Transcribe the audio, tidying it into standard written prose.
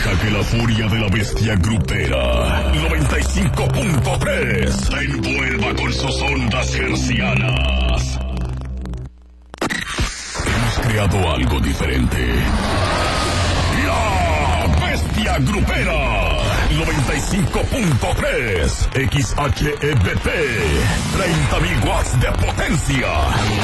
Deja que la furia de la bestia grupera 95.3 te envuelva con sus ondas hercianas. Hemos creado algo diferente. La bestia grupera 95.3 XHEBP, 30.000 watts de potencia.